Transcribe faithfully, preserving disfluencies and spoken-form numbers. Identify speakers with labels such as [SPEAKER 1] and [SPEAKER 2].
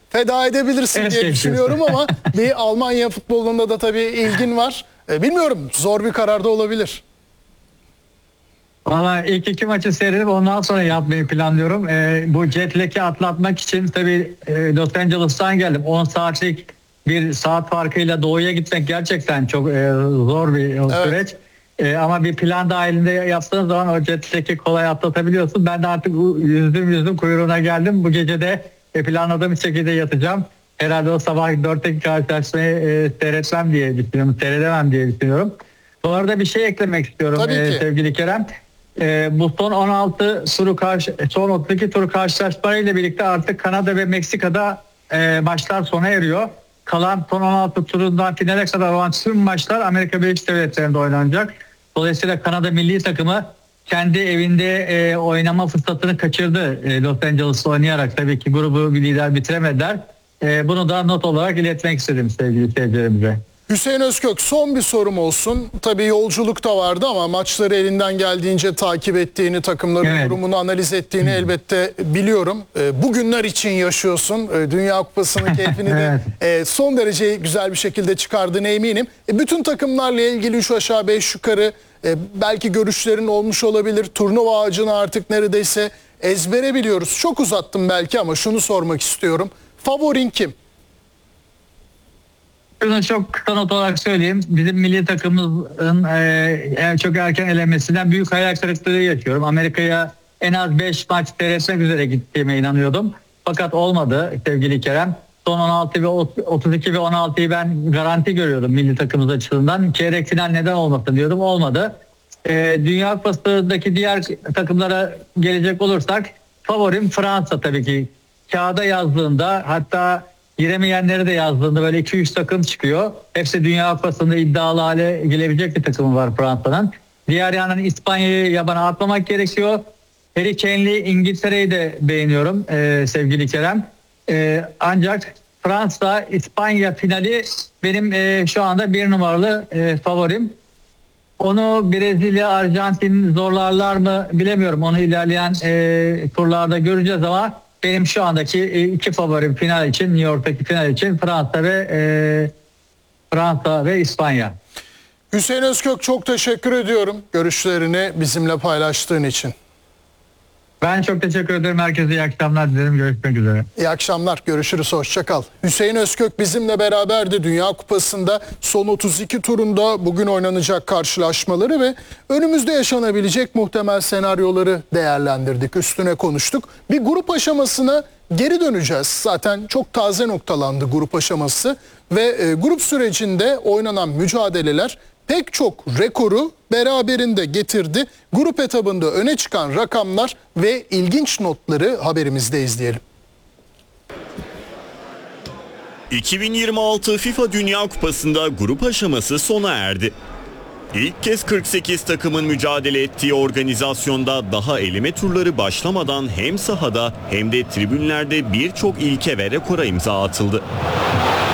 [SPEAKER 1] feda edebilirsin
[SPEAKER 2] Evet,
[SPEAKER 1] diye
[SPEAKER 2] evet.
[SPEAKER 1] düşünüyorum ama bir Almanya futbolunda da tabii ilgin var. E, bilmiyorum, zor bir karar da olabilir.
[SPEAKER 2] Valla ilk iki maçı seyredip ondan sonra yapmayı planlıyorum. Ee, bu jet lag'i atlatmak için tabii e, Los Angeles'tan geldim. on saatlik bir saat farkıyla doğuya gitmek gerçekten çok e, zor bir
[SPEAKER 1] Evet.
[SPEAKER 2] süreç. E, ama bir plan dahilinde yaptığınız zaman o jet lag'i kolay atlatabiliyorsun. Ben de artık yüzdüm yüzdüm kuyruğuna geldim. Bu gece de e, planladığım şekilde yatacağım. Herhalde o sabah dörtteki karşılaşmayı e, seyretmem diye düşünüyorum. Seyredemem diye düşünüyorum. Bu arada bir şey eklemek istiyorum
[SPEAKER 1] Tabii
[SPEAKER 2] e,
[SPEAKER 1] ki.
[SPEAKER 2] sevgili Kerem. E, bu son on altı turu karşı, son otuz iki tur karşılaşmalarıyla birlikte artık Kanada ve Meksika'da e, maçlar sona eriyor. Kalan son on altı turundan finale kadar olan tüm maçlar Amerika Birleşik Devletleri'nde oynanacak. Dolayısıyla Kanada milli takımı kendi evinde e, oynama fırsatını kaçırdı. E, Los Angeles'ta oynayarak tabii ki grubu bir lider bitiremediler. E, bunu da not olarak iletmek istedim sevgili seyircilerimize.
[SPEAKER 1] Hüseyin Özkök, son bir sorum olsun. Tabii yolculuk da vardı ama maçları elinden geldiğince takip ettiğini, takımların
[SPEAKER 2] Evet.
[SPEAKER 1] durumunu analiz ettiğini elbette biliyorum. E, bugünler için yaşıyorsun. E, Dünya Kupası'nın keyfini de e, son derece güzel bir şekilde çıkardığına eminim. E, bütün takımlarla ilgili üç aşağı beş yukarı e, belki görüşlerin olmuş olabilir. Turnuva ağacını artık neredeyse ezbere biliyoruz. Çok uzattım belki ama şunu sormak istiyorum. Favorin kim?
[SPEAKER 2] Şunu çok kısa not olarak söyleyeyim. Bizim milli takımımızın e, çok erken elemesinden büyük hayal kırıklığı yaşıyorum. Amerika'ya en az beş maç seyretmek üzere gittiğime inanıyordum. Fakat olmadı sevgili Kerem. Son on altı ve otuz iki ve on altıyı ben garanti görüyordum milli takımımız açısından. Çeyrek final neden olmasın diyordum. Olmadı. E, Dünya Kupası'ndaki diğer takımlara gelecek olursak favorim Fransa tabii ki. Kağıda yazdığında, hatta giremeyenleri de yazdığında böyle iki üç takım çıkıyor. Hepsi Dünya Kupası'nda iddialı hale gelebilecek bir takımı var Fransa'nın. Diğer yandan İspanya'yı yabana atmamak gerekiyor. Harry Kane'li İngiltere'yi de beğeniyorum e, sevgili Kerem. E, ancak Fransa İspanya finali benim e, şu anda bir numaralı e, favorim. Onu Brezilya, Arjantin zorlarlar mı bilemiyorum. Onu ilerleyen e, turlarda göreceğiz ama benim şu andaki e, iki favorim final için, New York'taki final için Fransa ve e, Fransa ve İspanya.
[SPEAKER 1] Hüseyin Özkök, çok teşekkür ediyorum görüşlerini bizimle paylaştığın için.
[SPEAKER 2] Ben çok teşekkür ederim. Herkese iyi akşamlar dilerim. Görüşmek üzere.
[SPEAKER 1] İyi akşamlar. Görüşürüz. Hoşça kal. Hüseyin Özkök bizimle beraberdi. Dünya Kupası'nda son otuz iki turunda bugün oynanacak karşılaşmaları ve önümüzde yaşanabilecek muhtemel senaryoları değerlendirdik. Üstüne konuştuk. Bir grup aşamasına geri döneceğiz. Zaten çok taze noktalandı grup aşaması ve e, grup sürecinde oynanan mücadeleler pek çok rekoru beraberinde getirdi. Grup etabında öne çıkan rakamlar ve ilginç notları haberimizde izleyelim.
[SPEAKER 3] iki bin yirmi altı FIFA Dünya Kupası'nda grup aşaması sona erdi. İlk kez kırk sekiz takımın mücadele ettiği organizasyonda daha eleme turları başlamadan hem sahada hem de tribünlerde birçok ilke ve rekora imza atıldı.